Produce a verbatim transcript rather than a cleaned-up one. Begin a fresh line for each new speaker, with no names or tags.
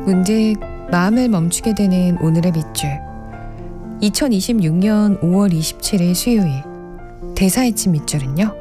문득 마음을 멈추게 되는 오늘의 밑줄. 이천이십육 년 오월 이십칠일 수요일. 대사의 침 밑줄은요.